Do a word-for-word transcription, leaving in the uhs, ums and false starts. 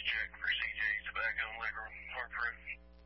check for C J's Tobacco and Liquor, Hartford.